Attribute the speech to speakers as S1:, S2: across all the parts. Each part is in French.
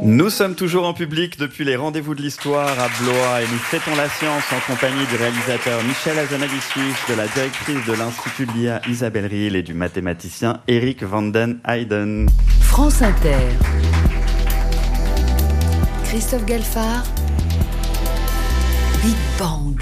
S1: Nous sommes toujours en public depuis les rendez-vous de l'histoire à Blois et nous fêtons la science en compagnie du réalisateur Michel Hazanavicius, de la directrice de l'Institut de l'IA Isabelle Riehl et du mathématicien Erik van den Heijden.
S2: France Inter. Christophe Galfard. Big Bang.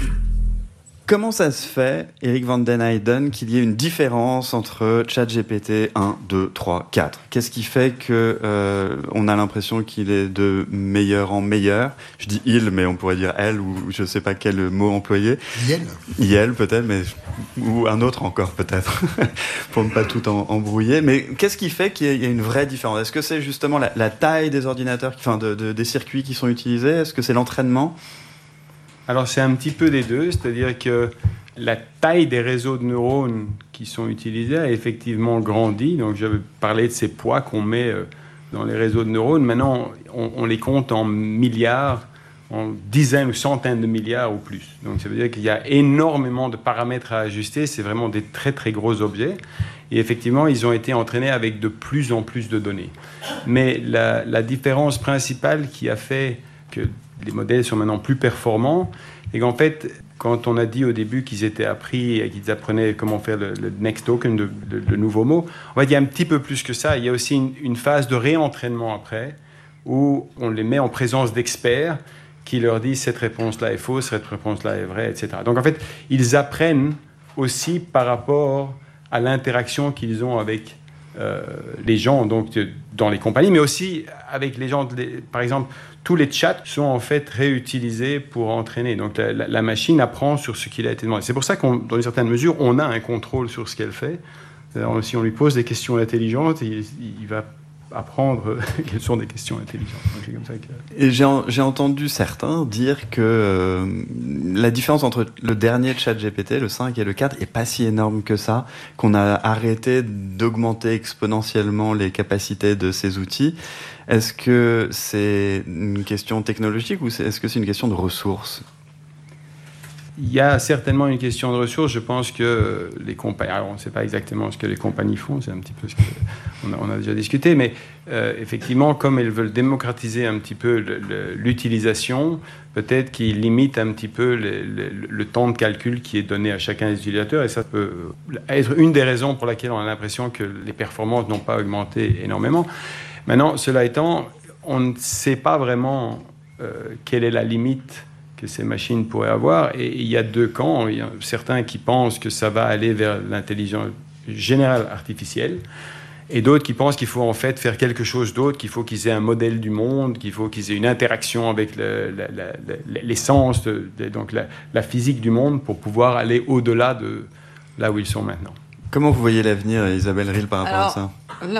S1: Comment ça se fait, Erik van den Heijden, qu'il y ait une différence entre ChatGPT 1, 2, 3, 4 ? Qu'est-ce qui fait que on a l'impression qu'il est de meilleur en meilleur ? Je dis il, mais on pourrait dire elle, ou je ne sais pas quel mot employer. Yel peut-être, mais ou un autre encore peut-être, pour ne pas tout embrouiller. Mais qu'est-ce qui fait qu'il y a une vraie différence ? Est-ce que c'est justement la taille des ordinateurs, des circuits qui sont utilisés ? Est-ce que c'est l'entraînement ?
S3: Alors c'est un petit peu des deux, c'est-à-dire que la taille des réseaux de neurones qui sont utilisés a effectivement grandi. Donc j'avais parlé de ces poids qu'on met dans les réseaux de neurones. Maintenant, on les compte en milliards, en dizaines ou centaines de milliards ou plus. Donc ça veut dire qu'il y a énormément de paramètres à ajuster. C'est vraiment des très très gros objets. Et effectivement, ils ont été entraînés avec de plus en plus de données. Mais la différence principale qui a fait que les modèles sont maintenant plus performants, et qu'en fait, quand on a dit au début qu'ils étaient appris et qu'ils apprenaient comment faire le next token, le nouveau mot, en fait, il y a un petit peu plus que ça. Il y a aussi une phase de réentraînement après, où on les met en présence d'experts qui leur disent cette réponse-là est fausse, cette réponse-là est vraie, etc. Donc en fait, ils apprennent aussi par rapport à l'interaction qu'ils ont avec les gens, donc dans les compagnies, mais aussi avec les gens. Par exemple, tous les chats sont en fait réutilisés pour entraîner. Donc la machine apprend sur ce qu'il a été demandé. C'est pour ça dans une certaine mesure, on a un contrôle sur ce qu'elle fait. Alors, si on lui pose des questions intelligentes, il va apprendre quelles sont des questions intelligentes. Donc, c'est comme ça que...
S1: Et j'ai entendu certains dire que la différence entre le dernier ChatGPT, le 5 et le 4, est pas si énorme que ça, qu'on a arrêté d'augmenter exponentiellement les capacités de ces outils. Est-ce que c'est une question technologique ou est-ce que c'est une question de ressources ?
S3: Il y a certainement une question de ressources. Je pense que les compagnies... Alors, on ne sait pas exactement ce que les compagnies font, c'est un petit peu ce qu'on a déjà discuté, mais effectivement, comme elles veulent démocratiser un petit peu l'utilisation, peut-être qu'ils limitent un petit peu le temps de calcul qui est donné à chacun des utilisateurs, et ça peut être une des raisons pour laquelle on a l'impression que les performances n'ont pas augmenté énormément. Maintenant, cela étant, on ne sait pas vraiment quelle est la limite que ces machines pourraient avoir. Et il y a deux camps. Il y a certains qui pensent que ça va aller vers l'intelligence générale artificielle, et d'autres qui pensent qu'il faut en fait faire quelque chose d'autre, qu'il faut qu'ils aient un modèle du monde, qu'il faut qu'ils aient une interaction avec l'essence, donc la physique du monde, pour pouvoir aller au-delà de là où ils sont maintenant.
S1: Comment vous voyez l'avenir, Isabelle Riehl, par rapport à ça ?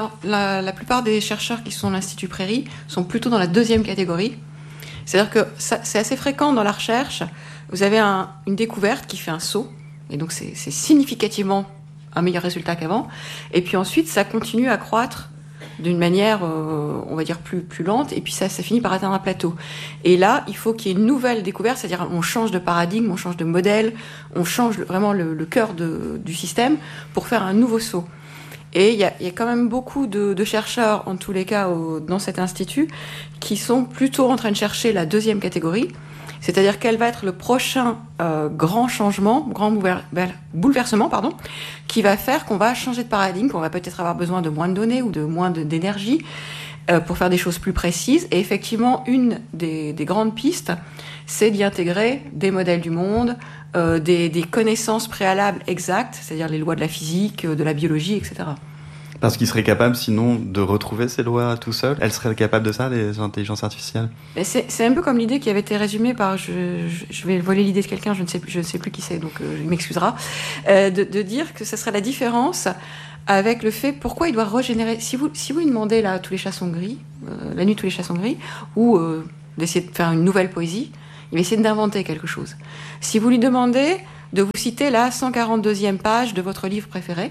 S4: La plupart des chercheurs qui sont à l'Institut Prairie sont plutôt dans la deuxième catégorie. C'est-à-dire que c'est assez fréquent dans la recherche. Vous avez une découverte qui fait un saut, et donc c'est significativement un meilleur résultat qu'avant. Et puis ensuite, ça continue à croître d'une manière, on va dire, plus lente, et puis ça finit par atteindre un plateau. Et là, il faut qu'il y ait une nouvelle découverte, c'est-à-dire on change de paradigme, on change de modèle, on change vraiment le cœur du système pour faire un nouveau saut. Et il y a quand même beaucoup de chercheurs, en tous les cas, dans cet institut, qui sont plutôt en train de chercher la deuxième catégorie, c'est-à-dire quel va être le prochain grand changement, grand bouleversement, qui va faire qu'on va changer de paradigme, qu'on va peut-être avoir besoin de moins de données ou de moins d'énergie pour faire des choses plus précises. Et effectivement, une des grandes pistes, c'est d'y intégrer des modèles du monde, des connaissances préalables exactes, c'est-à-dire les lois de la physique, de la biologie, etc.
S1: Parce qu'ils seraient capables, sinon, de retrouver ces lois tout seuls. Elles seraient capables de ça, les intelligences artificielles ?
S4: Mais c'est un peu comme l'idée qui avait été résumée par... Je vais voler l'idée de quelqu'un, je ne sais plus qui c'est, donc il m'excusera. De dire que ce serait la différence avec le fait pourquoi il doit régénérer. Si vous lui demandez là, tous les chats sont gris, la nuit tous les chats sont gris, ou d'essayer de faire une nouvelle poésie, il va essayer d'inventer quelque chose. Si vous lui demandez de vous citer la 142e page de votre livre préféré,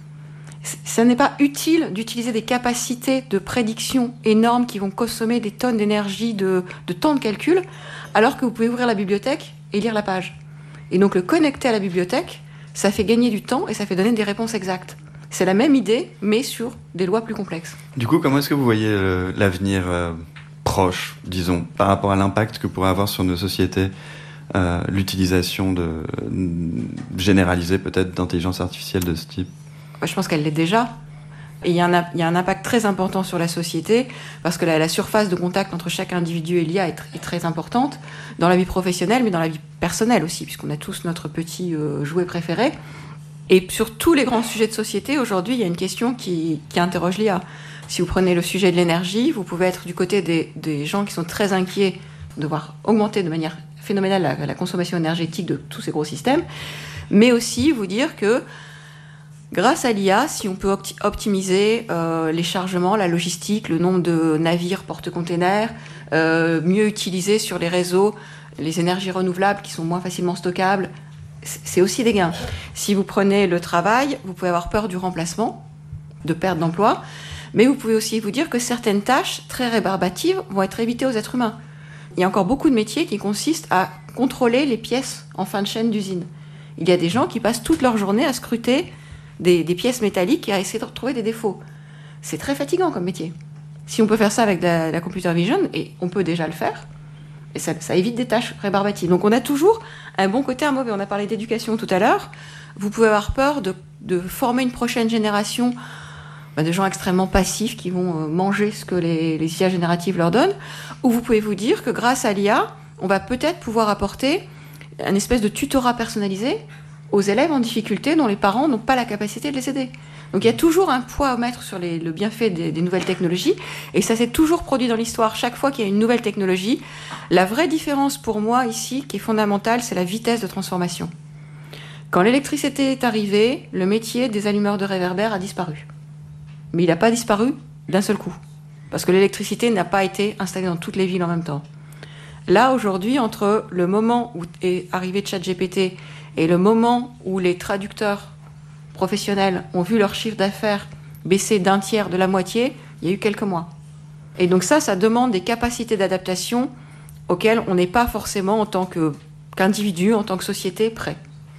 S4: ça n'est pas utile d'utiliser des capacités de prédiction énormes qui vont consommer des tonnes d'énergie, de temps de calcul, alors que vous pouvez ouvrir la bibliothèque et lire la page. Et donc le connecter à la bibliothèque, ça fait gagner du temps et ça fait donner des réponses exactes. C'est la même idée, mais sur des lois plus complexes.
S1: Du coup, comment est-ce que vous voyez l'avenir proche, disons, par rapport à l'impact que pourrait avoir sur nos sociétés l'utilisation généralisée peut-être d'intelligence artificielle de ce type?
S4: Je pense qu'elle l'est déjà. Et il y a un impact très important sur la société, parce que la surface de contact entre chaque individu et l'IA est très importante, dans la vie professionnelle, mais dans la vie personnelle aussi, puisqu'on a tous notre petit jouet préféré. Et sur tous les grands sujets de société, aujourd'hui, il y a une question qui interroge l'IA. Si vous prenez le sujet de l'énergie, vous pouvez être du côté des gens qui sont très inquiets de voir augmenter de manière phénoménale la consommation énergétique de tous ces gros systèmes, mais aussi vous dire que grâce à l'IA, si on peut optimiser les chargements, la logistique, le nombre de navires porte-containers, mieux utiliser sur les réseaux les énergies renouvelables qui sont moins facilement stockables, c'est aussi des gains. Si vous prenez le travail, vous pouvez avoir peur du remplacement, de perte d'emploi, mais vous pouvez aussi vous dire que certaines tâches très rébarbatives vont être évitées aux êtres humains. Il y a encore beaucoup de métiers qui consistent à contrôler les pièces en fin de chaîne d'usine. Il y a des gens qui passent toute leur journée à scruter des pièces métalliques et à essayer de retrouver des défauts. C'est très fatigant comme métier. Si on peut faire ça avec la computer vision, et on peut déjà le faire, et ça évite des tâches rébarbatives. Donc on a toujours un bon côté, un mauvais. On a parlé d'éducation tout à l'heure. Vous pouvez avoir peur de former une prochaine génération de gens extrêmement passifs qui vont manger ce que les IA génératives leur donnent, ou vous pouvez vous dire que grâce à l'IA, on va peut-être pouvoir apporter un espèce de tutorat personnalisé aux élèves en difficulté dont les parents n'ont pas la capacité de les aider. Donc il y a toujours un poids à mettre sur le bienfait des nouvelles technologies, et ça s'est toujours produit dans l'histoire. Chaque fois qu'il y a une nouvelle technologie, la vraie différence pour moi ici, qui est fondamentale, c'est la vitesse de transformation. Quand l'électricité est arrivée, le métier des allumeurs de réverbères a disparu. Mais il n'a pas disparu d'un seul coup, parce que l'électricité n'a pas été installée dans toutes les villes en même temps. Là, aujourd'hui, entre le moment où est arrivé ChatGPT et le moment où les traducteurs professionnels ont vu leur chiffre d'affaires baisser d'un tiers, de la moitié, il y a eu quelques mois. Et donc ça demande des capacités d'adaptation auxquelles on n'est pas forcément, en tant qu'individu, en tant que société, prêt.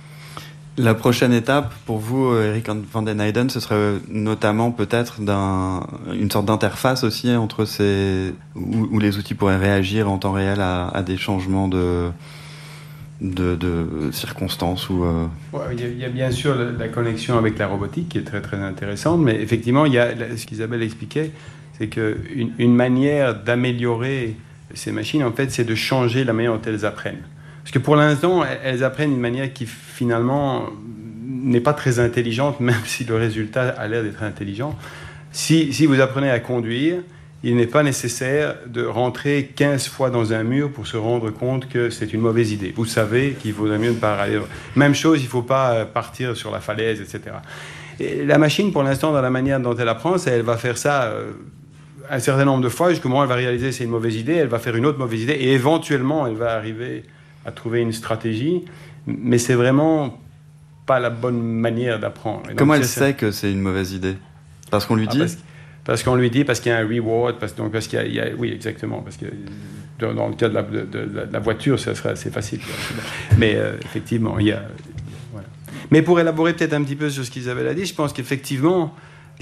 S1: La prochaine étape pour vous, Eric van den Eijden, ce serait notamment peut-être une sorte d'interface aussi entre où les outils pourraient réagir en temps réel à des changements de circonstances ou.
S3: Ouais, il y a bien sûr la connexion avec la robotique qui est très très intéressante, mais effectivement, il y a ce qu'Isabelle expliquait, c'est qu'une manière d'améliorer ces machines, en fait, c'est de changer la manière dont elles apprennent. Parce que pour l'instant, elles apprennent d'une manière qui finalement n'est pas très intelligente, même si le résultat a l'air d'être intelligent. Si vous apprenez à conduire, il n'est pas nécessaire de rentrer 15 fois dans un mur pour se rendre compte que c'est une mauvaise idée. Vous savez qu'il vaudrait mieux ne pas aller. Même chose, il ne faut pas partir sur la falaise, etc. Et la machine, pour l'instant, dans la manière dont elle apprend, elle va faire ça un certain nombre de fois, jusqu'au moment où elle va réaliser que c'est une mauvaise idée, elle va faire une autre mauvaise idée, et éventuellement, elle va arriver à trouver une stratégie, mais c'est vraiment pas la bonne manière d'apprendre.
S1: Comment elle sait que c'est une mauvaise idée? Parce qu'on lui dit
S3: parce qu'on lui dit, parce qu'il y a un reward, parce qu'il y a oui, exactement, parce que dans le cas de la voiture, ça serait assez facile. Mais effectivement, il y a... Voilà. Mais pour élaborer peut-être un petit peu sur ce qu'Isabelle a dit, je pense qu'effectivement,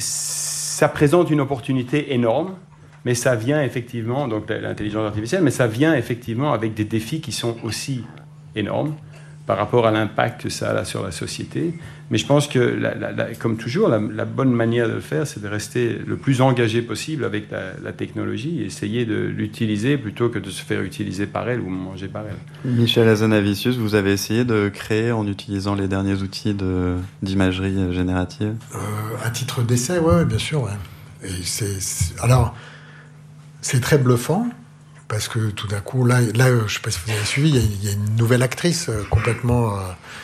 S3: ça présente une opportunité énorme, mais ça vient effectivement, donc l'intelligence artificielle, mais ça vient effectivement avec des défis qui sont aussi énormes par rapport à l'impact que ça a sur la société. Mais je pense que, comme toujours, la bonne manière de le faire, c'est de rester le plus engagé possible avec la technologie et essayer de l'utiliser plutôt que de se faire utiliser par elle ou manger par elle.
S1: Michel Hazanavicius, vous avez essayé de créer en utilisant les derniers outils d'imagerie générative?
S5: À titre d'essai, oui, bien sûr. Ouais. Et alors, c'est très bluffant. Parce que tout d'un coup, là, je ne sais pas si vous avez suivi, il y a une nouvelle actrice complètement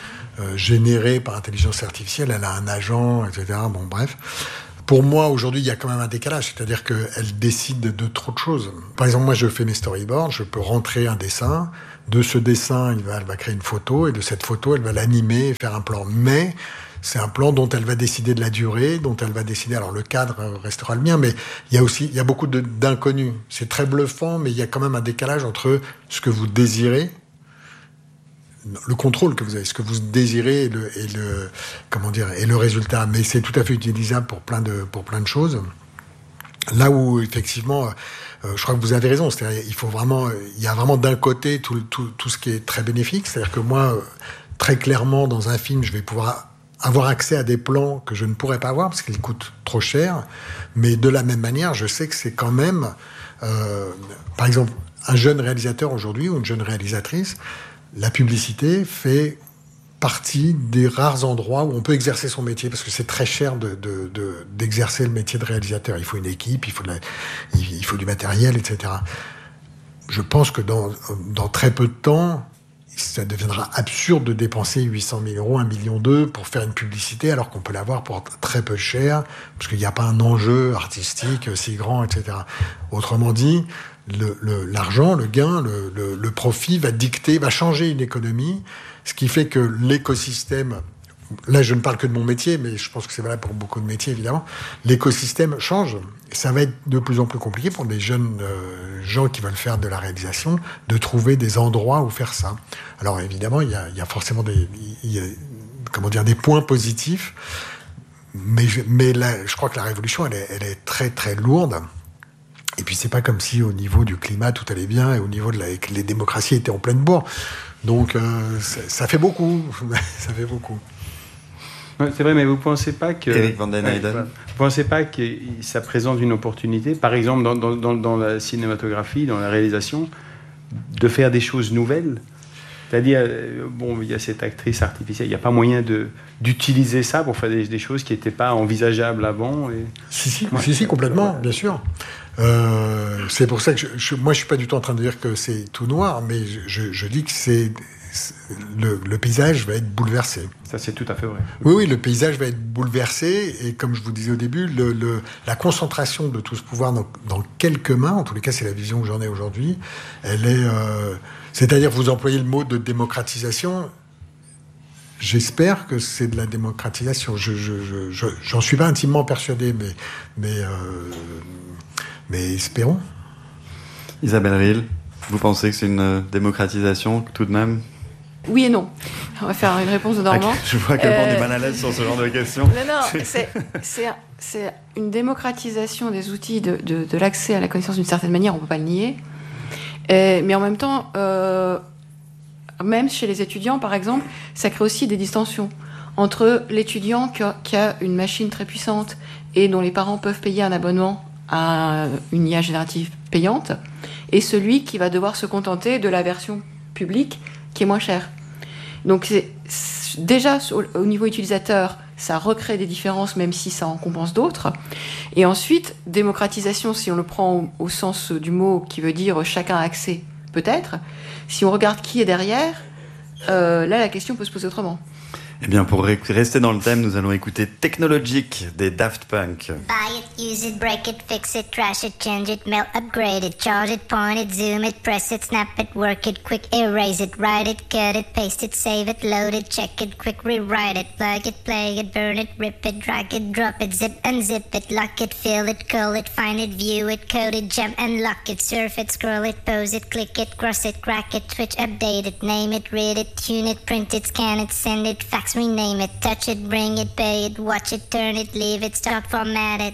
S5: générée par intelligence artificielle. Elle a un agent, etc. Bon, bref. Pour moi, aujourd'hui, il y a quand même un décalage. C'est-à-dire qu'elle décide de trop de choses. Par exemple, moi, je fais mes storyboards, je peux rentrer un dessin. De ce dessin, elle va créer une photo. Et de cette photo, elle va l'animer et faire un plan. Mais c'est un plan dont elle va décider de la durée, dont elle va décider... Alors, le cadre restera le mien, mais il y a beaucoup d'inconnus. C'est très bluffant, mais il y a quand même un décalage entre ce que vous désirez, le contrôle que vous avez, ce que vous désirez et le résultat. Mais c'est tout à fait utilisable pour plein de choses. Là où, effectivement, je crois que vous avez raison, c'est-à-dire il y a vraiment d'un côté tout ce qui est très bénéfique, c'est-à-dire que moi, très clairement, dans un film, je vais pouvoir avoir accès à des plans que je ne pourrais pas avoir parce qu'ils coûtent trop cher, mais de la même manière, je sais que c'est quand même, par exemple, un jeune réalisateur aujourd'hui ou une jeune réalisatrice, la publicité fait partie des rares endroits où on peut exercer son métier, parce que c'est très cher d'exercer le métier de réalisateur. Il faut une équipe, il faut du matériel, etc. Je pense que dans très peu de temps, ça deviendra absurde de dépenser 800 000 euros, 1,2 million pour faire une publicité, alors qu'on peut l'avoir pour très peu cher, parce qu'il n'y a pas un enjeu artistique si grand, etc. Autrement dit, l'argent, le gain, le profit va changer une économie, ce qui fait que l'écosystème, là je ne parle que de mon métier, mais je pense que c'est valable pour beaucoup de métiers évidemment, l'écosystème change. Ça va être de plus en plus compliqué pour des jeunes gens qui veulent faire de la réalisation, de trouver des endroits où faire ça. Alors évidemment, il y a forcément des points positifs, mais là, je crois que la révolution, elle est très très lourde. Et puis c'est pas comme si au niveau du climat tout allait bien et au niveau que les démocraties étaient en pleine bourre. Donc ça fait beaucoup, ça fait beaucoup.
S3: Ouais, c'est vrai, mais vous pensez pas que
S1: Erik van den Eijden,
S3: vous pensez pas que ça présente une opportunité, par exemple dans la cinématographie, dans la réalisation, de faire des choses nouvelles? C'est-à-dire, il y a cette actrice artificielle, il n'y a pas moyen d'utiliser ça pour faire des choses qui n'étaient pas envisageables avant.
S5: Si, complètement, bien sûr. C'est pour ça que moi, je suis pas du tout en train de dire que c'est tout noir, mais je dis que le paysage va être bouleversé.
S3: Ça, c'est tout à fait vrai.
S5: Oui, le paysage va être bouleversé, et comme je vous disais au début, la concentration de tout ce pouvoir dans quelques mains, en tous les cas, c'est la vision que j'en ai aujourd'hui, elle est... c'est-à-dire, vous employez le mot de démocratisation. J'espère que c'est de la démocratisation. J'en suis pas intimement persuadé, mais espérons.
S1: Isabelle Rihl, vous pensez que c'est une démocratisation tout de même?
S4: Oui et non. On va faire une réponse de Normand.
S1: Je vois à quel point on est mal à l'aise sur ce genre de questions.
S4: Non, c'est une démocratisation des outils de l'accès à la connaissance d'une certaine manière, on ne peut pas le nier. Mais en même temps, même chez les étudiants, par exemple, ça crée aussi des distensions entre l'étudiant qui a une machine très puissante et dont les parents peuvent payer un abonnement à une IA générative payante, et celui qui va devoir se contenter de la version publique qui est moins chère. Donc déjà au niveau utilisateur, ça recrée des différences, même si ça en compense d'autres. Et ensuite, démocratisation, si on le prend au sens du mot qui veut dire chacun a accès, peut-être. Si on regarde qui est derrière, là la question peut se poser autrement.
S1: Eh bien, pour rester dans le thème, nous allons écouter Technologic des Daft Punk.
S6: Buy it, use it, break it, fix it, trash it, change it, melt, upgrade it, charge it, point it, zoom it, press it, snap it, work it, quick erase it, write it, cut it, paste it, save it, load it, check it, quick rewrite it, plug it, play it, burn it, rip it, drag it, drop it, zip, unzip it, lock it, fill it, call it, find it, view it, code it, jump and lock it, surf it, scroll it, pose it, click it, cross it, crack it, switch, update it, name it, read it, tune it, print it, scan it, send it, fax, rename it, touch it, bring it, pay it, watch it, turn it, leave it, start, format it.